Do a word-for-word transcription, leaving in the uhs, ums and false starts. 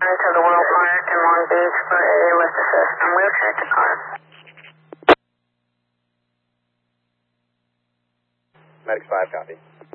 to the World Park in Long Beach for a lift assist on wheelchair to car. Medics five, copy.